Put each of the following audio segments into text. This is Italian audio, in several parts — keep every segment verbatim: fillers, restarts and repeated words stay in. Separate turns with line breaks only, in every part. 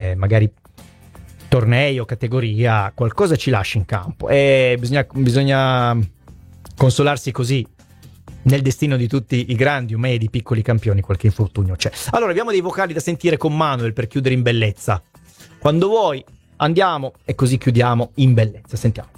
eh, magari tornei o categoria, qualcosa ci lascia in campo, e bisogna, bisogna consolarsi così. Nel destino di tutti i grandi, o meglio di piccoli campioni, qualche infortunio c'è. Allora abbiamo dei vocali da sentire con Manuel per chiudere in bellezza. Quando vuoi andiamo e così chiudiamo in bellezza. Sentiamo.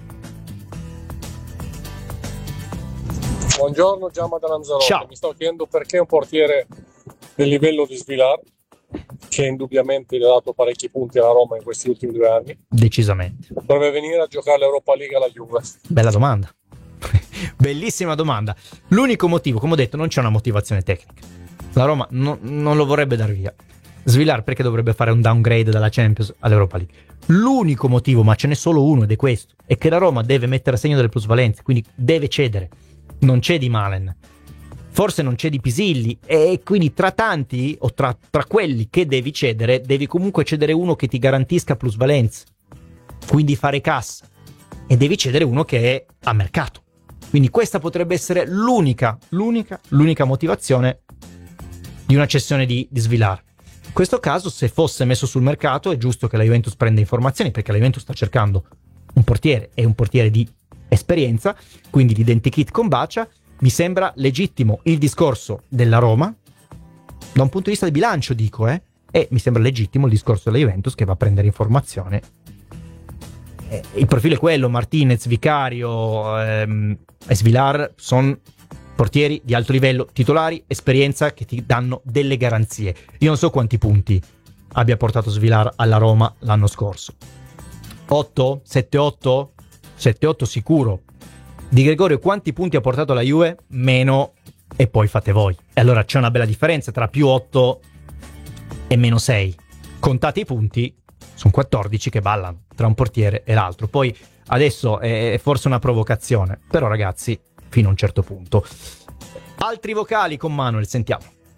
Buongiorno, Giamma da Lanzarote.
Ciao.
Mi sto chiedendo perché un portiere del livello di Svilar, che indubbiamente gli ha dato parecchi punti alla Roma in questi ultimi due anni,
Decisamente.
dovrebbe venire a giocare l'Europa League alla Juve.
Bella domanda. Bellissima domanda. L'unico motivo, come ho detto, non c'è una motivazione tecnica. La Roma no, non lo vorrebbe dar via. Svilar perché dovrebbe fare un downgrade dalla Champions all'Europa League? L'unico motivo, ma ce n'è solo uno ed è questo, è che la Roma deve mettere a segno delle plusvalenze, quindi deve cedere. Non c'è Di Malen, forse non c'è Di Pisilli, e quindi tra tanti o tra, tra quelli che devi cedere, devi comunque cedere uno che ti garantisca plusvalenze, quindi fare cassa, e devi cedere uno che è a mercato. Quindi questa potrebbe essere l'unica, l'unica, l'unica motivazione di una cessione di, di Svilar. In questo caso, se fosse messo sul mercato, è giusto che la Juventus prenda informazioni, perché la Juventus sta cercando un portiere, e un portiere di esperienza, quindi l'identikit con Bacia. Mi sembra legittimo il discorso della Roma, da un punto di vista di bilancio dico, eh, e mi sembra legittimo il discorso della Juventus che va a prendere informazione. Eh, il profilo è quello, Martinez, Vicario ehm, e Svilar sono portieri di alto livello, titolari, esperienza, che ti danno delle garanzie. Io non so quanti punti abbia portato Svilar alla Roma l'anno scorso. otto? sette otto? sette otto sicuro. Di Gregorio quanti punti ha portato la Juve? Meno, e poi fate voi. E allora c'è una bella differenza tra più otto e meno sei. Contate i punti, sono quattordici che ballano tra un portiere e l'altro. Poi adesso è forse una provocazione, però ragazzi, fino a un certo punto. Altri vocali con Manuel, sentiamo.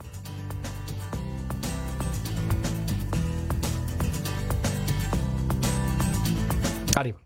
Arriva.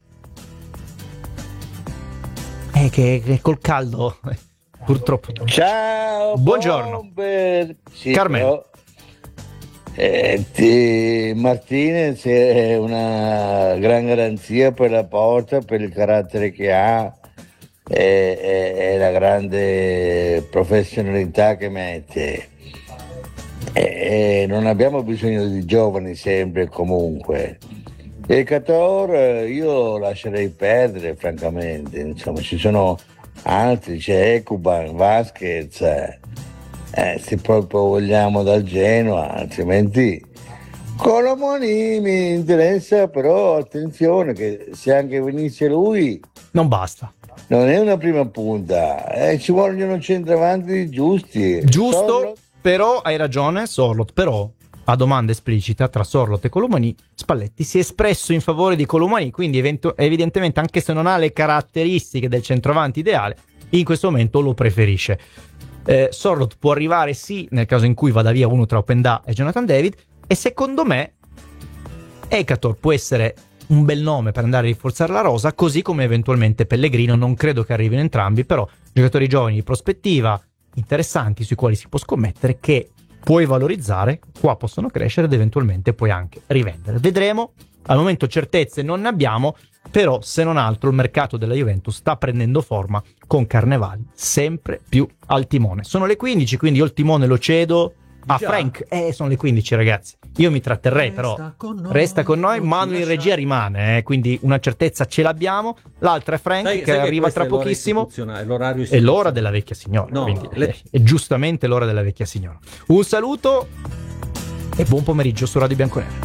Eh, che, che col caldo purtroppo.
Ciao,
buongiorno.
Bomber. Sì,
Carmelo.
Eh, ti, Martinez è una gran garanzia per la porta, per il carattere che ha e, e, e la grande professionalità che mette. E, e non abbiamo bisogno di giovani sempre e comunque. E Cator io lascerei perdere, francamente. Insomma, ci sono altri, c'è Ekuban, Vasquez, eh, se proprio vogliamo dal Genoa, altrimenti Colomoni mi interessa, però attenzione che se anche venisse lui
non basta.
Non è una prima punta, eh, ci vogliono centravanti giusti.
Giusto,
Sorlo...
però hai ragione, Sorlot, però a domanda esplicita tra Sorlot e Colomani, Spalletti si è espresso in favore di Colomani, quindi eventu- evidentemente anche se non ha le caratteristiche del centravanti ideale, in questo momento lo preferisce. Eh, Sorlot può arrivare sì nel caso in cui vada via uno tra Openda e Jonathan David, e secondo me Ekator può essere un bel nome per andare a rinforzare la rosa, così come eventualmente Pellegrino. Non credo che arrivino entrambi, però giocatori giovani di prospettiva, interessanti, sui quali si può scommettere, che puoi valorizzare, qua possono crescere ed eventualmente puoi anche rivendere. Vedremo, al momento certezze non ne abbiamo, però se non altro il mercato della Juventus sta prendendo forma con Carnevali sempre più al timone. Sono le quindici, quindi io il timone lo cedo a Già. Frank. Eh, sono le quindici ragazzi, io mi tratterrei, resta però con noi, resta con noi, Manu in regia rimane, eh, quindi una certezza ce l'abbiamo. L'altra è Frank, sai, che sai arriva che tra pochissimo,
è, l'orario
è l'ora della vecchia signora, no, quindi le... è, è giustamente l'ora della vecchia signora. Un saluto e buon pomeriggio su Radio Bianconera.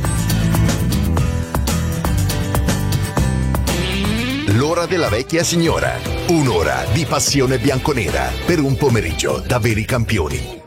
L'ora della vecchia signora, un'ora di passione bianconera per un pomeriggio da veri campioni.